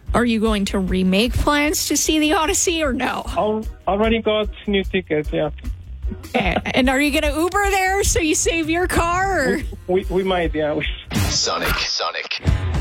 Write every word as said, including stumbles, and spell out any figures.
Are you going to remake plans to see the Odyssey or no? Al- already got new tickets, yeah. and, and are you going to Uber there so you save your car? Or? We, we, we might, yeah. Sonic, Sonic.